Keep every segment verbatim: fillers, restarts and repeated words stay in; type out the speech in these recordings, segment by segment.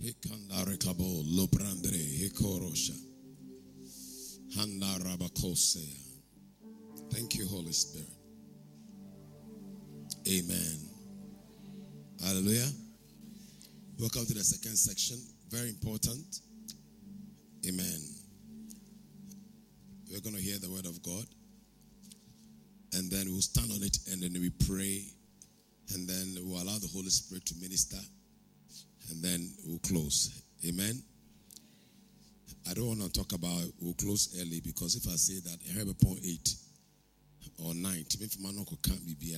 Hikandarekabo lobrandre hikorosha. Handarabakosea. Thank you, Holy Spirit. Amen. Hallelujah. Welcome to the second section. Very important. Amen. We're going to hear the word of God. And then we'll stand on it and then we pray. And then we'll allow the Holy Spirit to minister. And then we'll close. Amen. I don't want to talk about we'll close early because if I say that I have upon eight or nine, if my uncle can't be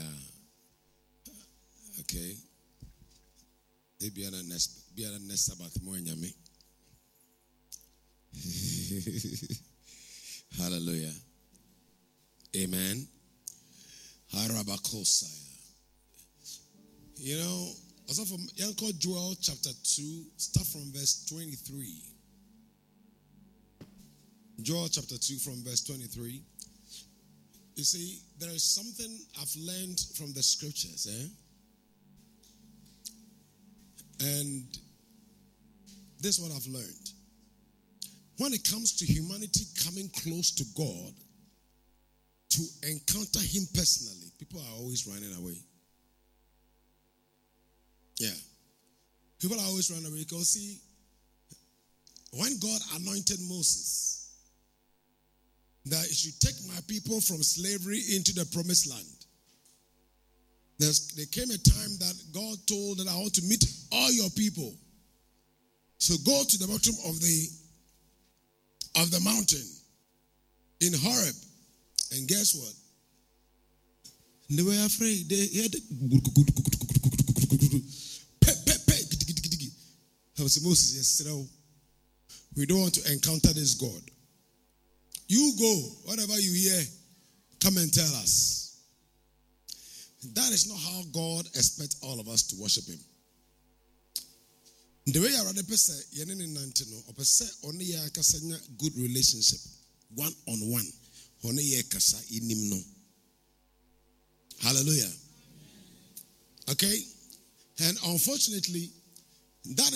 okay. Maybe a next be a next Sabbath morning. Hallelujah. Amen. Harabakosaya. You know, as of Uncle Joel chapter two, start from verse twenty-three. Joel chapter two from verse twenty-three. You see, there is something I've learned from the scriptures, eh? And this is what I've learned. When it comes to humanity coming close to God, to encounter Him personally, people are always running away. Yeah. People are always running away because, see, when God anointed Moses, that he should take my people from slavery into the promised land, There's, there came a time that God told that I want to meet all your people. So go to the bottom of the of the mountain in Horeb. And guess what? They were afraid. They had I was Moses, yes, we don't want to encounter this God. You go, whatever you hear, come and tell us. That is not how God expects all of us to worship Him. The way I rather say, Yenin Nantino, or say, only Yakasanya good relationship, one on one, only Yakasa inimno. Hallelujah. Okay? And unfortunately, that